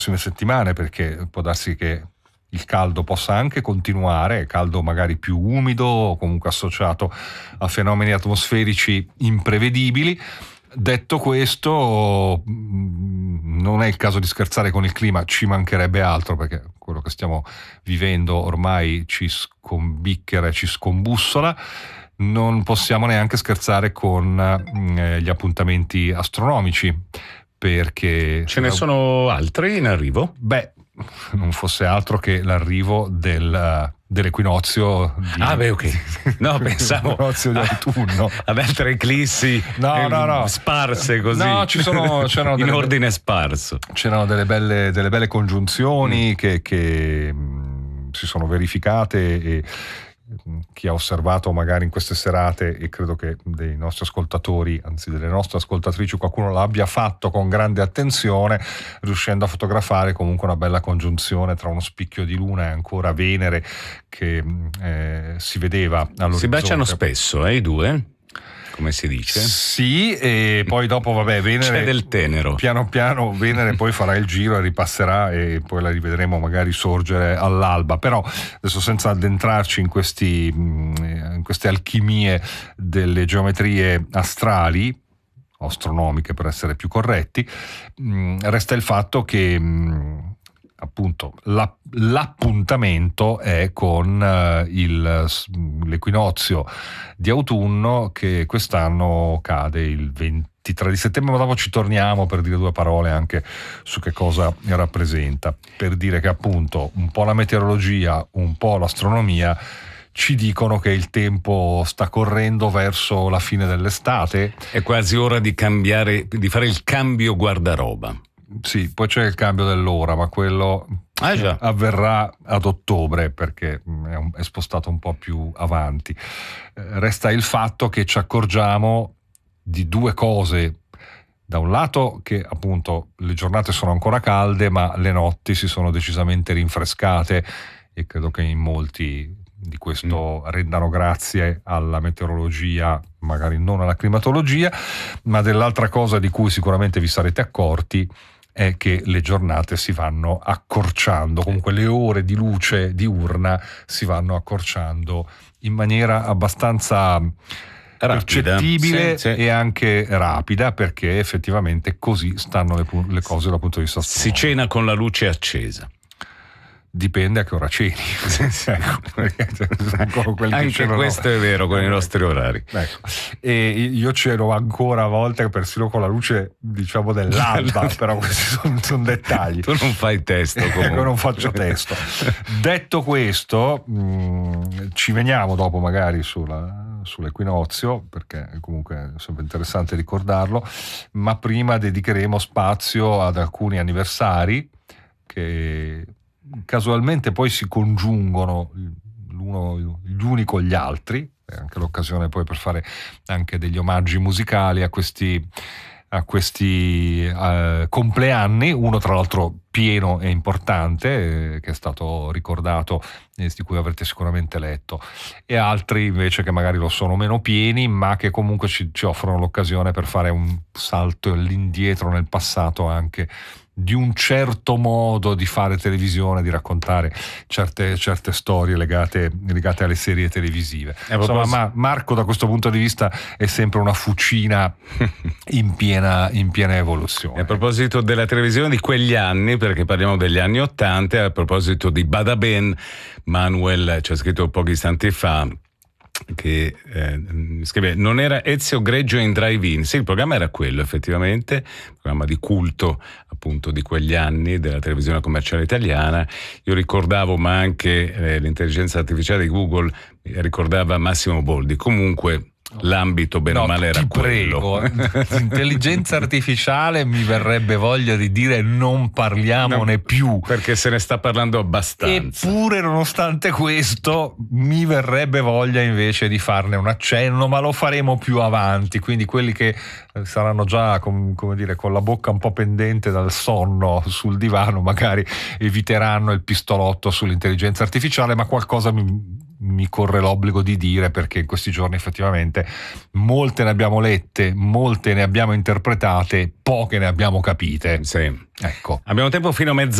prossime settimane, perché può darsi che il caldo possa anche continuare, caldo magari più umido o comunque associato a fenomeni atmosferici imprevedibili. Detto questo, non è il caso di scherzare con il clima, ci mancherebbe altro, perché quello che stiamo vivendo ormai ci scombicchera e ci scombussola. Non possiamo neanche scherzare con gli appuntamenti astronomici, perché ce ne sono altri in arrivo? Beh, non fosse altro che l'arrivo dell'equinozio no, pensavo l'equinozio di autunno, ad altre eclissi no. sparse così, no, c'erano in ordine sparso. C'erano delle belle congiunzioni che si sono verificate, e chi ha osservato magari in queste serate, e credo che dei nostri ascoltatori, anzi delle nostre ascoltatrici, qualcuno l'abbia fatto con grande attenzione, riuscendo a fotografare comunque una bella congiunzione tra uno spicchio di luna e ancora Venere che si vedeva all'orizzonte. Si baciano spesso, i due? Come si dice? Sì, e poi dopo Venere c'è del tenero. Piano piano Venere poi farà il giro e ripasserà, e poi la rivedremo magari sorgere all'alba. Però adesso, senza addentrarci in queste alchimie delle geometrie astrali, astronomiche per essere più corretti, resta il fatto che appunto l'appuntamento è con l'equinozio di autunno, che quest'anno cade il 23 di settembre, ma dopo ci torniamo per dire due parole anche su che cosa rappresenta, per dire che appunto un po' la meteorologia, un po' l'astronomia ci dicono che il tempo sta correndo verso la fine dell'estate. È quasi ora di fare il cambio guardaroba. Sì, poi c'è il cambio dell'ora, ma quello avverrà ad ottobre, perché è spostato un po' più avanti. Resta il fatto che ci accorgiamo di due cose. Da un lato che appunto le giornate sono ancora calde, ma le notti si sono decisamente rinfrescate, e credo che in molti di questo rendano grazie alla meteorologia, magari non alla climatologia. Ma dell'altra cosa di cui sicuramente vi sarete accorti è che le giornate si vanno accorciando, comunque le ore di luce diurna si vanno accorciando in maniera abbastanza percettibile, sì. E anche rapida, perché effettivamente così stanno le cose dal punto di vista astronomico. Si cena con la luce accesa. Dipende a che ora ceni. Anche questo è vero con i nostri orari. Ecco. E io ceno ancora a volte persino con la luce, diciamo, dell'alba, però questi sono dettagli. Tu non fai testo comunque. Ecco, non faccio testo. Detto questo, ci veniamo dopo magari sull'equinozio, perché comunque è sempre interessante ricordarlo, ma prima dedicheremo spazio ad alcuni anniversari che casualmente poi si congiungono gli uni con gli altri. È anche l'occasione poi per fare anche degli omaggi musicali a questi compleanni, uno tra l'altro pieno e importante, che è stato ricordato e di cui avrete sicuramente letto, e altri invece che magari lo sono meno pieni, ma che comunque ci offrono l'occasione per fare un salto all'indietro nel passato anche di un certo modo di fare televisione, di raccontare certe storie legate alle serie televisive. Insomma, Marco da questo punto di vista è sempre una fucina in piena evoluzione. A proposito della televisione di quegli anni, perché parliamo degli anni '80, a proposito di Bada Ben, Manuel ci ha scritto pochi istanti fa che scrive: non era Ezio Greggio in drive-in? Sì, il programma era quello, effettivamente, programma di culto appunto di quegli anni della televisione commerciale italiana. Io ricordavo, ma anche l'intelligenza artificiale di Google ricordava Massimo Boldi. Comunque l'ambito bene o male era quello. L'intelligenza artificiale mi verrebbe voglia di dire non parliamone più, perché se ne sta parlando abbastanza. Eppure, nonostante questo, mi verrebbe voglia invece di farne un accenno, ma lo faremo più avanti. Quindi quelli che saranno già come dire con la bocca un po' pendente dal sonno sul divano magari eviteranno il pistolotto sull'intelligenza artificiale, ma qualcosa mi corre l'obbligo di dire, perché in questi giorni effettivamente molte ne abbiamo lette, molte ne abbiamo interpretate, poche ne abbiamo capite. Sì. Ecco. Abbiamo tempo fino a mezzanotte.